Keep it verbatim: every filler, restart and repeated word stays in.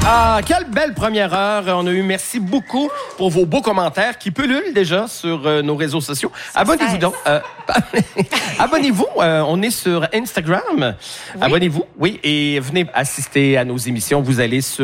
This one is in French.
Ah, quelle belle première heure. On a eu merci beaucoup pour vos beaux commentaires qui pullulent déjà sur euh, nos réseaux sociaux. Abonnez-vous donc. Euh, Abonnez-vous. Euh, on est sur Instagram. Oui. Abonnez-vous. Oui. Et venez assister à nos émissions. Vous allez sur